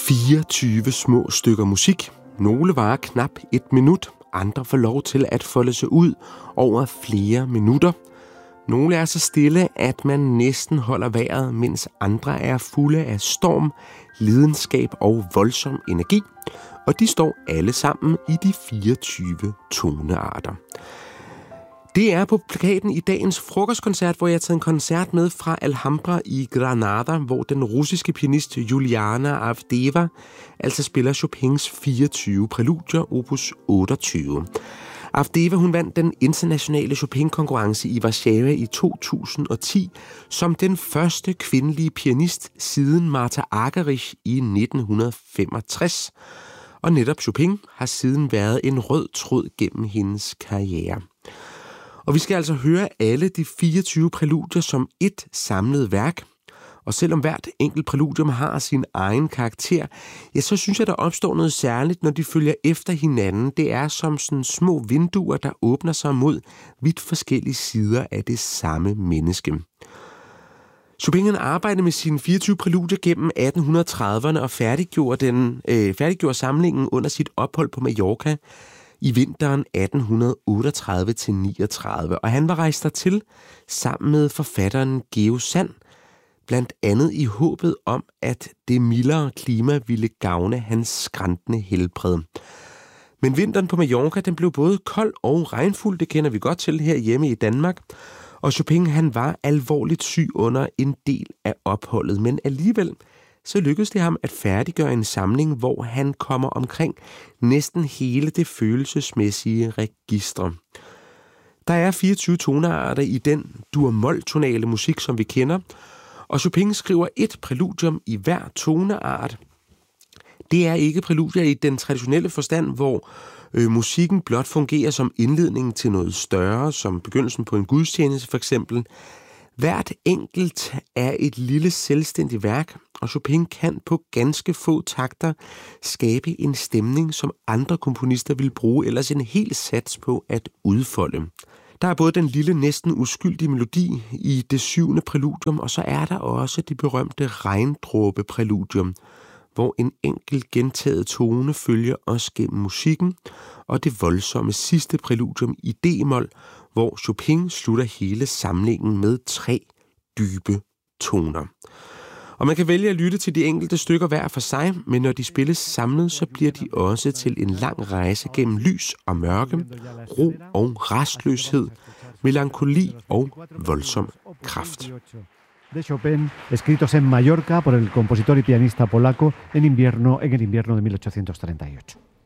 24 små stykker musik. Nogle varer knap 1 minut, andre får lov til at folde sig ud over flere minutter. Nogle er så stille, at man næsten holder vejret, mens andre er fulde af storm, lidenskab og voldsom energi. Og de står alle sammen i de 24 tonearter. Det er på plakaten i dagens frokostkoncert, hvor jeg har taget en koncert med fra Alhambra i Granada, hvor den russiske pianist Juliana Avdeeva altså spiller Chopins 24 præludier, opus 28. Avdeeva, hun vandt den internationale Chopin-konkurrence i Warszawa i 2010 som den første kvindelige pianist siden Martha Argerich i 1965. Og netop Chopin har siden været en rød tråd gennem hendes karriere. Og vi skal altså høre alle de 24 præludier som et samlet værk. Og selvom hvert enkelt præludium har sin egen karakter, ja, så synes jeg, der opstår noget særligt, når de følger efter hinanden. Det er som sådan små vinduer, der åbner sig mod vidt forskellige sider af det samme menneske. Chopin arbejdede med sine 24 præludier gennem 1830'erne og færdiggjorde samlingen under sit ophold på Mallorca i vinteren 1838-39, og han var rejst dertil sammen med forfatteren Georg Sand, blandt andet i håbet om, at det mildere klima ville gavne hans skrantende helbred. Men vinteren på Mallorca, den blev både kold og regnfuld, det kender vi godt til her hjemme i Danmark, og Chopin, han var alvorligt syg under en del af opholdet, men alligevel så lykkedes det ham at færdiggøre en samling, hvor han kommer omkring næsten hele det følelsesmæssige register. Der er 24 tonearter i den dur-mol-tonale musik, som vi kender, og Chopin skriver et præludium i hver toneart. Det er ikke præludier i den traditionelle forstand, hvor musikken blot fungerer som indledning til noget større, som begyndelsen på en gudstjeneste for eksempel. Hvert enkelt er et lille selvstændigt værk, og Chopin kan på ganske få takter skabe en stemning, som andre komponister vil bruge ellers en hel sats på at udfolde. Der er både den lille, næsten uskyldige melodi i det 7. præludium, og så er der også det berømte regndråbe-præludium, hvor en enkelt gentaget tone følger os gennem musikken, og det voldsomme sidste præludium i d-mol, hvor Chopin slutter hele samlingen med 3 dybe toner. Og man kan vælge at lytte til de enkelte stykker hver for sig, men når de spilles samlet, så bliver de også til en lang rejse gennem lys og mørke, ro og rastløshed, melankoli og voldsom kraft. De Chopin, escritos en Mallorca por el compositor y pianista polaco en el invierno de 1838.